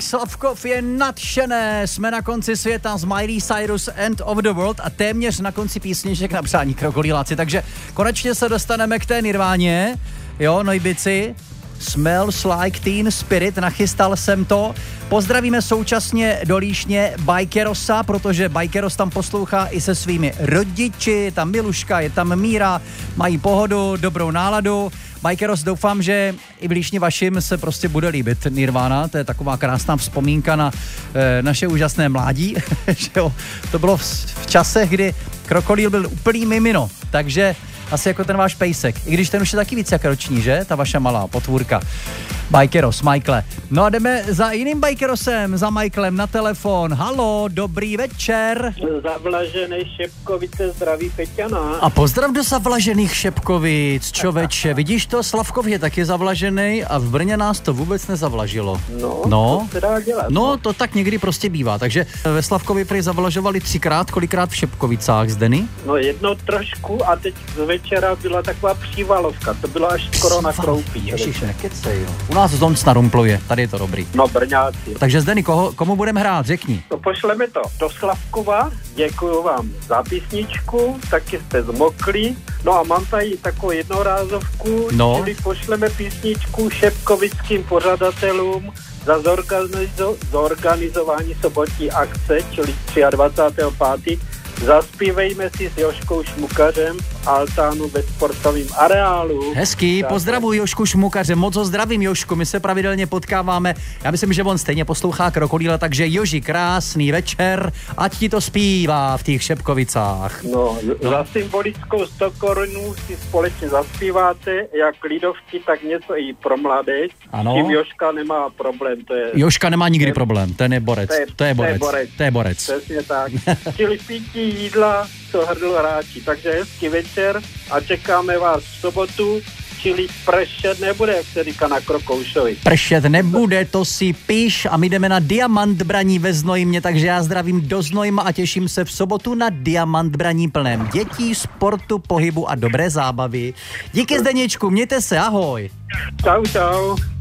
Slavkov je nadšené, jsme na konci světa z Miley Cyrus End of the World a téměř na konci písniček na přání krokodýláci, takže konečně se dostaneme k té Nirváně, jo, Nojbici, Smells Like Teen Spirit, nachystal jsem to. Pozdravíme současně do Líšně Bajkerosa, protože Bajkeros tam poslouchá i se svými rodiči, je tam Miluška, je tam Míra, mají pohodu, dobrou náladu. Bajkeros, doufám, že i v Líšni vašim se prostě bude líbit Nirvana, to je taková krásná vzpomínka na naše úžasné mládí, že jo, to bylo v časech, kdy krokodýl byl úplný mimino, takže asi jako ten váš pejsek, i když ten už je taky víc jak roční, že? Ta vaše malá potvůrka. Bajkeros, Michaele. No a jdeme za jiným Bajkerosem, za Michaelem na telefon. Halo, dobrý večer. Zavlažený Šepkovice, zdraví Peťana. A pozdrav do zavlažených Šepkovic, čověče. Vidíš to, Slavkov je taky zavlažený a v Brně nás to vůbec nezavlažilo. No. To se dá dělat. No, to tak někdy prostě bývá. Takže ve Slavkovi prý zavlažovali 3krát, kolikrát v Šepkovicách, Zdeny? No jednou trošku a teď z večera byla taková přívalovka. To bylo až skoro na kroupí. Ježiš, nekecej, jo. U nás Zonc na Rumplově, tady je to dobrý. No, Brňáci. Takže Zdeny, komu budeme hrát, řekni. No, pošleme to do Slavkova, děkuju vám za písničku, taky jste zmokli. No a mám tady takovou jednorázovku, čili pošleme písničku šepkovickým pořadatelům za zorganizování sobotní akce, čili 23.5. Zaspívejme si s Jožkou Šmukařem altánu ve sportovním areálu. Hezký, pozdravuji Jožku Šmukaře, moc ho zdravím Jožku, my se pravidelně potkáváme, já myslím, že on stejně poslouchá Krokodýla, takže Joži, krásný večer, ať ti to zpívá v těch Šepkovicách. No. Za symbolickou 100 korunů si společně zaspíváte, jak lidovky, tak něco i pro mladé. Ano. Tím Jožka nemá problém, to je... Jožka nemá nikdy problém, ten je borec, to je borec. Přesně tak. Čili pití jídla, co hrdlo hráči. Takže hezký večer a čekáme vás v sobotu, čili pršet nebude, jak se říká na Krokoušovi. Pršet nebude, to si píš a my jdeme na Diamant Braní ve Znojmě, takže já zdravím do Znojma a těším se v sobotu na Diamant Braní plném dětí, sportu, pohybu a dobré zábavy. Díky Zdeněčku, mějte se, ahoj. Čau, čau.